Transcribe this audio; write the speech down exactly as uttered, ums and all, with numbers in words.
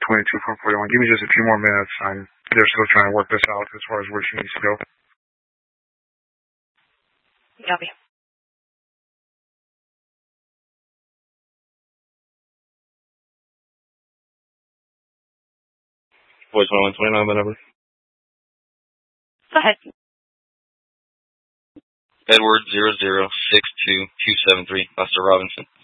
twenty-two from forty-one. Give me just a few more minutes. I'm, they're still trying to work this out as far as where she needs to go. Copy. Voice one one twenty-nine, my number. Go ahead. Edward zero zero six two two seven three, Buster Robinson.